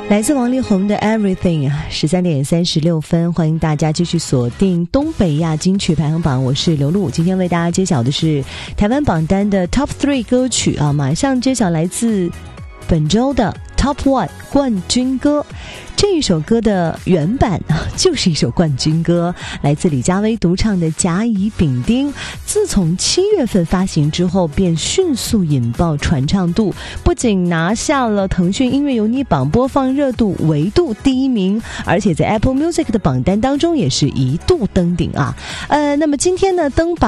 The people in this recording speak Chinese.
来自王力宏的 Everything 13点36分，欢迎大家继续锁定东北亚金曲排行榜，我是刘露。今天为大家揭晓的是台湾榜单的 Top 3歌曲啊，马上揭晓来自本周的 Top 1冠军歌。这一首歌的原版就是一首冠军歌，来自李佳薇独唱的《甲乙丙丁》。自从7月份发行之后，便迅速引爆传唱度，不仅拿下了腾讯音乐有你榜播放热度维度第1名，而且在 Apple Music 的榜单当中也是一度登顶啊。那么今天呢登榜